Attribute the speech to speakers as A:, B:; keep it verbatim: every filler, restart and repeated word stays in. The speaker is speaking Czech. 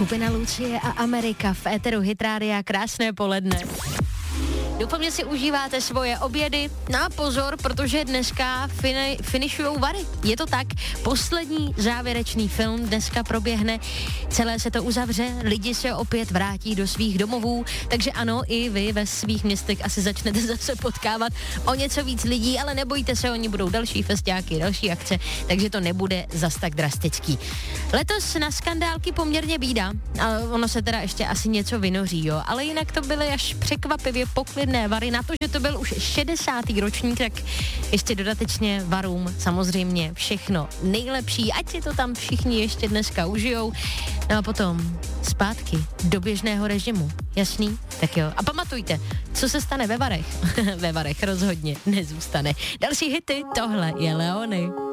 A: Skupina Lucie a Amerika v éteru Hit Rádia, krásné poledne. Doufám, že si užíváte svoje obědy. No a pozor, protože dneska fini- finišujou Vary. Je to tak, poslední závěrečný film dneska proběhne, celé se to uzavře, lidi se opět vrátí do svých domovů, takže ano, i vy ve svých městech asi začnete zase potkávat o něco víc lidí, ale nebojte se, oni budou další festiáky, další akce, takže to nebude zas tak drastický. Letos na skandálky poměrně bída, a ono se teda ještě asi něco vynoří, jo, ale jinak to byly až překvapivě poklidné Vary. Na to, že to byl už šedesátý ročník, tak ještě dodatečně Varům samozřejmě všechno nejlepší, ať si to tam všichni ještě dneska užijou. No a potom zpátky do běžného režimu. Jasný? Tak jo. A pamatujte, co se stane ve Varech? Ve Varech rozhodně nezůstane. Další hity, tohle je Leony.